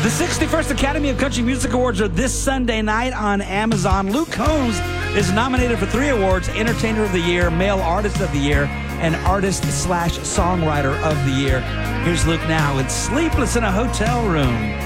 The 61st Academy of Country Music Awards are this Sunday night on Amazon. Luke Combs is nominated for 3 awards: Entertainer of the Year, Male Artist of the Year, and Artist/Songwriter of the Year. Here's Luke now with Sleepless in a Hotel Room.